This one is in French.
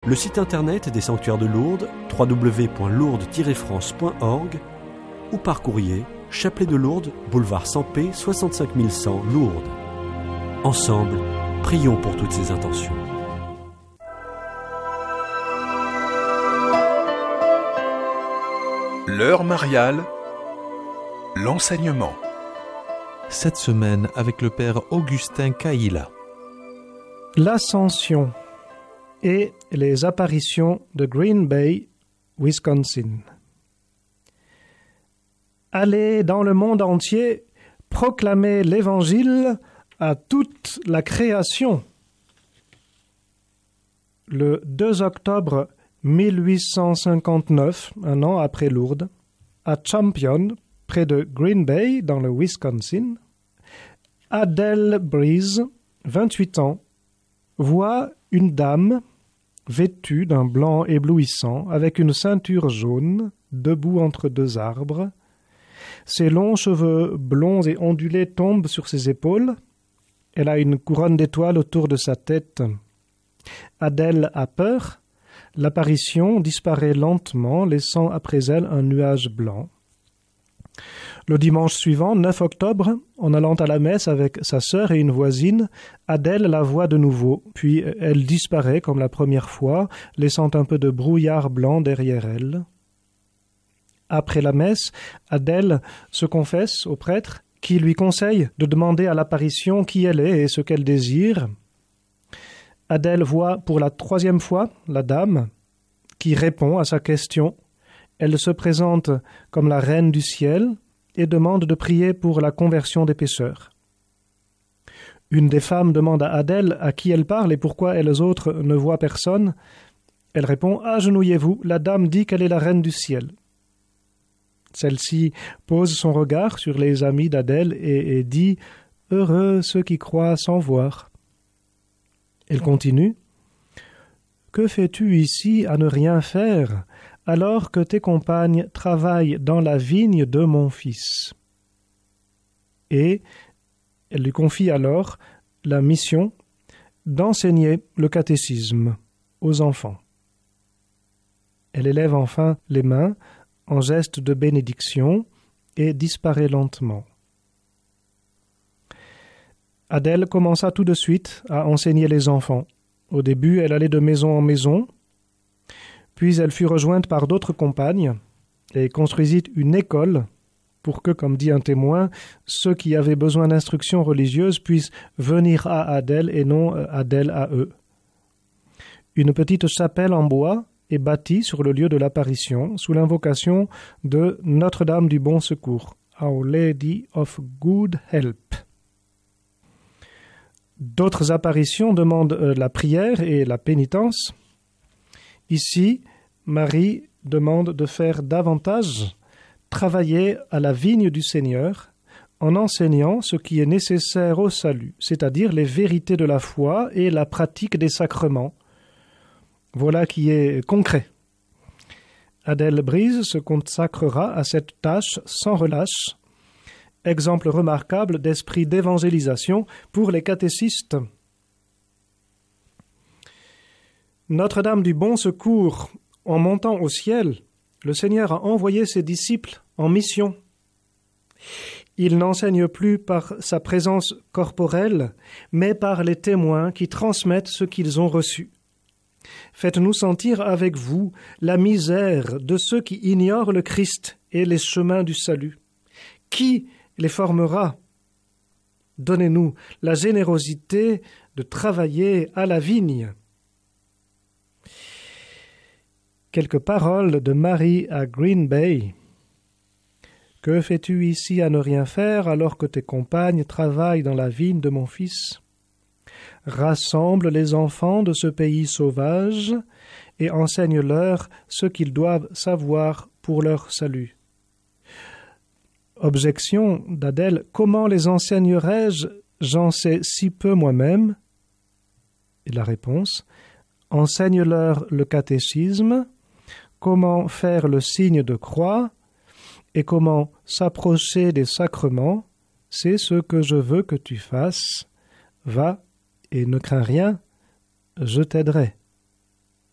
le site internet des Sanctuaires de Lourdes, www.lourdes-france.org, ou par courrier, Chapelet de Lourdes, boulevard Sampé, 65 100 Lourdes. Ensemble, prions pour toutes ces intentions. L'heure mariale, l'enseignement. Cette semaine avec le père Augustin Caïla. L'Ascension et les apparitions de Green Bay, Wisconsin. Allez dans le monde entier proclamer l'Évangile à toute la création. Le 2 octobre 1859, un an après Lourdes, à Champion, près de Green Bay, dans le Wisconsin, Adele Breeze, 28 ans, voit une dame vêtue d'un blanc éblouissant, avec une ceinture jaune, debout entre deux arbres. Ses longs cheveux blonds et ondulés tombent sur ses épaules. Elle a une couronne d'étoiles autour de sa tête. Adèle a peur. L'apparition disparaît lentement, laissant après elle un nuage blanc. Le dimanche suivant, 9 octobre, en allant à la messe avec sa sœur et une voisine, Adèle la voit de nouveau, puis elle disparaît comme la première fois, laissant un peu de brouillard blanc derrière elle. Après la messe, Adèle se confesse au prêtre qui lui conseille de demander à l'apparition qui elle est et ce qu'elle désire. Adèle voit pour la 3e fois la dame qui répond à sa question. Elle se présente comme la reine du ciel et demande de prier pour la conversion des pécheurs. Une des femmes demande à Adèle à qui elle parle et pourquoi elles autres ne voient personne. Elle répond « Agenouillez-vous, la dame dit qu'elle est la reine du ciel ». Celle-ci pose son regard sur les amis d'Adèle et dit « Heureux ceux qui croient sans voir ». Elle continue « Que fais-tu ici à ne rien faire alors que tes compagnes travaillent dans la vigne de mon fils ?» Et elle lui confie alors la mission d'enseigner le catéchisme aux enfants. Elle élève enfin les mains en geste de bénédiction et disparaît lentement. Adèle commença tout de suite à enseigner les enfants. Au début, elle allait de maison en maison, puis elle fut rejointe par d'autres compagnes et construisit une école pour que, comme dit un témoin, ceux qui avaient besoin d'instruction religieuse puissent venir à Adèle et non Adèle à eux. Une petite chapelle en bois est bâtie sur le lieu de l'apparition sous l'invocation de Notre-Dame du Bon Secours, Our Lady of Good Help. D'autres apparitions demandent la prière et la pénitence. Ici, Marie demande de faire davantage travailler à la vigne du Seigneur en enseignant ce qui est nécessaire au salut, c'est-à-dire les vérités de la foi et la pratique des sacrements. Voilà qui est concret. Adèle Breeze se consacrera à cette tâche sans relâche, exemple remarquable d'esprit d'évangélisation pour les catéchistes. Notre-Dame du Bon Secours, en montant au ciel, le Seigneur a envoyé ses disciples en mission. Il n'enseigne plus par sa présence corporelle, mais par les témoins qui transmettent ce qu'ils ont reçu. Faites-nous sentir avec vous la misère de ceux qui ignorent le Christ et les chemins du salut. Qui les formera? Donnez-nous la générosité de travailler à la vigne. Quelques paroles de Marie à Green Bay. Que fais-tu ici à ne rien faire alors que tes compagnes travaillent dans la vigne de mon fils? Rassemble les enfants de ce pays sauvage et enseigne-leur ce qu'ils doivent savoir pour leur salut. Objection d'Adèle, comment les enseignerai-je? J'en sais si peu moi-même. Et la réponse, enseigne-leur le catéchisme, comment faire le signe de croix et comment s'approcher des sacrements, c'est ce que je veux que tu fasses. Va et ne crains rien, je t'aiderai.